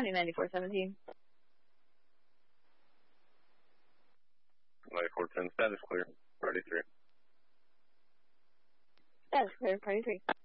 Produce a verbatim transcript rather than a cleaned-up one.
County ninety-four seventeen. ninety-four ten, status clear. Party three. Status clear, party three.